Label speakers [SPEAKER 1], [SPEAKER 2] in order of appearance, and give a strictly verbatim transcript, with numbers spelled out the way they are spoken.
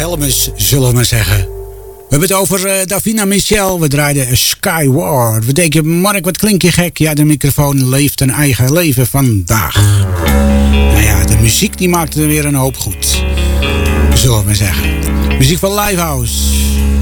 [SPEAKER 1] Helmes, zullen we maar zeggen. We hebben het over uh, Davina Michel. We draaiden Skyward. We denken, Mark, wat klink je gek? Ja, de microfoon leeft een eigen leven vandaag. Nou ja, de muziek die maakt er weer een hoop goed. Zullen we maar zeggen. Muziek van Livehouse.